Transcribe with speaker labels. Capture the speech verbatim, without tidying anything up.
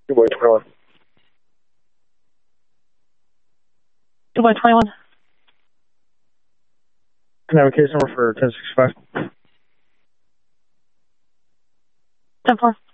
Speaker 1: two by twenty-one.
Speaker 2: two by twenty-one.
Speaker 1: Can I have a case number for ten sixty-five?
Speaker 2: ten four.